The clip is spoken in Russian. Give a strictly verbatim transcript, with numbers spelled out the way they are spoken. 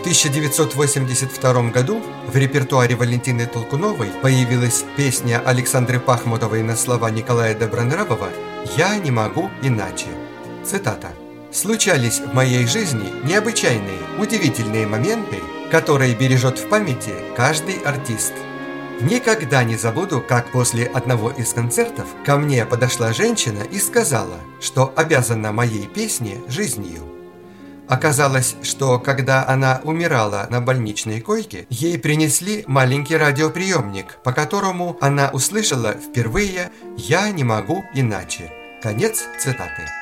тысяча девятьсот восемьдесят втором году в репертуаре Валентины Толкуновой появилась песня Александры Пахмутовой на слова Николая Добронравова «Я не могу иначе». Цитата. «Случались в моей жизни необычайные, удивительные моменты, которые бережет в памяти каждый артист. Никогда не забуду, как после одного из концертов ко мне подошла женщина и сказала, что обязана моей песне жизнью. Оказалось, что когда она умирала на больничной койке, ей принесли маленький радиоприемник, по которому она услышала впервые «Я не могу иначе». Конец цитаты.